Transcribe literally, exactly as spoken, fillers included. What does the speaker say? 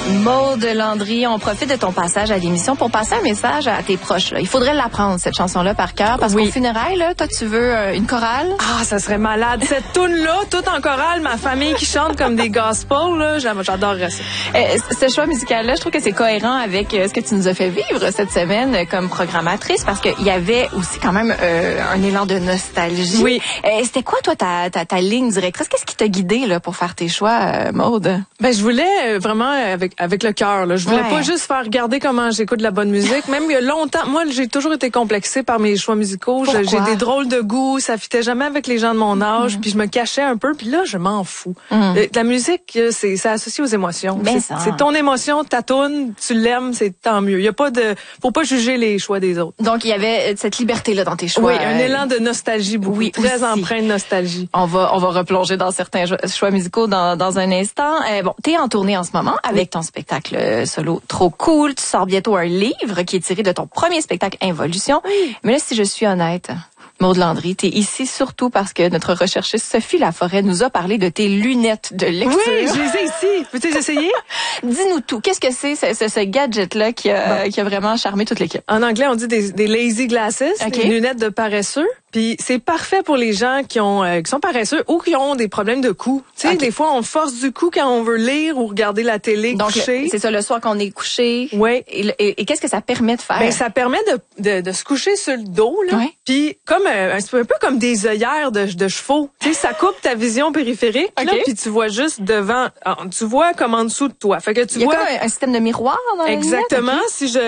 Maude Landry, on profite de ton passage à l'émission pour passer un message à tes proches. Là. Il faudrait l'apprendre, cette chanson-là, par cœur, parce oui. qu'au funérail, là, toi, tu veux euh, une chorale? Ah, ça serait malade. Cette toune-là, tout en chorale, ma famille qui chante comme des gospels, là, j'adorerais ça. Euh, ce choix musical-là, je trouve que c'est cohérent avec euh, ce que tu nous as fait vivre cette semaine euh, comme programmatrice, parce qu'il y avait aussi quand même euh, un élan de nostalgie. Oui. Euh, C'était quoi, toi, ta, ta, ta ligne directrice? Qu'est-ce qui t'a guidé là, pour faire tes choix, euh, Maude? Ben, je voulais vraiment avec avec le cœur. Là. Je voulais ouais. pas juste faire regarder comment j'écoute de la bonne musique. Même il y a longtemps, moi, j'ai toujours été complexée par mes choix musicaux. Pourquoi? J'ai des drôles de goût, ça fitait jamais avec les gens de mon âge. Mm. Puis je me cachais un peu. Puis là, je m'en fous. Mm. La musique, c'est c'est associé aux émotions. Ben c'est, c'est ton émotion, ta toune, tu l'aimes, c'est tant mieux. Il y a pas de, faut pas juger les choix des autres. Donc il y avait cette liberté là dans tes choix. Oui, un élan de nostalgie, beaucoup, oui, très aussi. empreint de nostalgie. On va on va replonger dans certains choix musicaux dans dans un instant. Euh, bon, t'es en tournée en ce moment avec oui. ton spectacle solo Trop Cool. Tu sors bientôt un livre qui est tiré de ton premier spectacle Involution. Oui. Mais là, si je suis honnête, Maude Landry, t'es ici surtout parce que notre recherchiste Sophie Laforêt nous a parlé de tes lunettes de lecture. Oui, je les ai ici. Peux-tu les essayer? Dis-nous tout. Qu'est-ce que c'est ce, ce, ce gadget-là qui a, bon. qui a vraiment charmé toute l'équipe? En anglais, on dit des, des lazy glasses, okay. des lunettes de paresseux. Puis c'est parfait pour les gens qui ont euh, qui sont paresseux ou qui ont des problèmes de cou. Tu sais, okay. des fois on force du cou quand on veut lire ou regarder la télé Donc couché. C'est ça le soir qu'on est couché. Oui. Et, et, et qu'est-ce que ça permet de faire? Ben ça permet de de, de se coucher sur le dos là. Ouais. Puis comme euh, un peu comme des œillères de, de chevaux. Tu sais, ça coupe ta vision périphérique okay. là, puis tu vois juste devant. Tu vois comme en dessous de toi. Fait que tu Il y a vois comme un, un système de miroir dans la Exactement. lunette, okay. Si je